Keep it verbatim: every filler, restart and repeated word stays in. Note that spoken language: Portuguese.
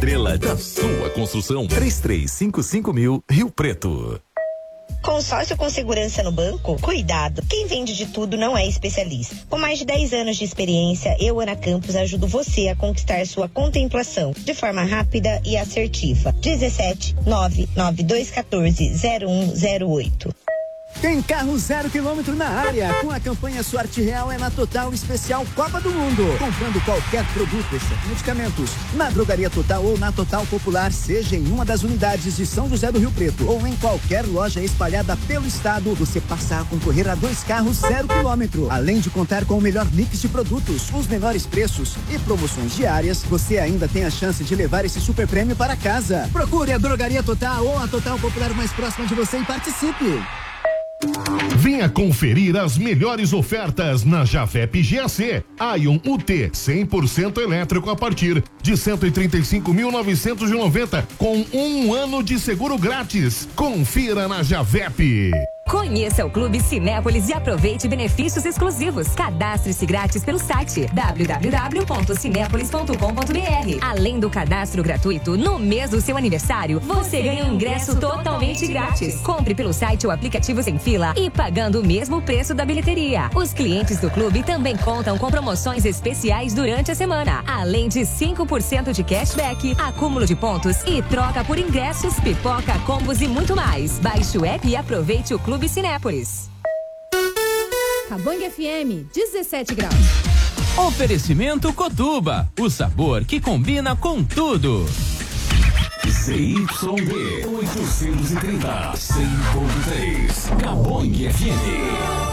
estrela da sua construção. três três cinco cinco mil, Rio Preto. Consórcio com segurança no banco? Cuidado! Quem vende de tudo não é especialista. Com mais de dez anos de experiência, eu, Ana Campos, ajudo você a conquistar sua contemplação de forma rápida e assertiva. dezessete nove nove dois um quatro zero um zero oito. Tem carro zero quilômetro na área. Com a campanha Sorte Real é na Total Especial Copa do Mundo. Comprando qualquer produto, exceto medicamentos, na Drogaria Total ou na Total Popular, seja em uma das unidades de São José do Rio Preto ou em qualquer loja espalhada pelo estado, você passa a concorrer a dois carros zero quilômetro. Além de contar com o melhor mix de produtos, os menores preços e promoções diárias, você ainda tem a chance de levar esse super prêmio para casa. Procure a Drogaria Total ou a Total Popular mais próxima de você e participe. Venha conferir as melhores ofertas na Jafep G A C. Ion U T cem por cento elétrico a partir de cento e trinta e cinco mil novecentos e noventa com um ano de seguro grátis. Confira na Jafep. Conheça o Clube Cinépolis e aproveite benefícios exclusivos. Cadastre-se grátis pelo site w w w ponto cinépolis ponto com ponto b r. Além do cadastro gratuito, no mês do seu aniversário, você ganha um ingresso totalmente grátis. Compre pelo site ou aplicativo sem fila e pagando o mesmo preço da bilheteria. Os clientes do clube também contam com promoções especiais durante a semana. Além de cinco por cento de cashback, acúmulo de pontos e troca por ingressos, pipoca, combos e muito mais. Baixe o app e aproveite o Clube Cinépolis. Cabangue F M, dezessete graus. Oferecimento Cotuba, o sabor que combina com tudo. Z Y D oitocentos e trinta, cem ponto três, Cabangue F M.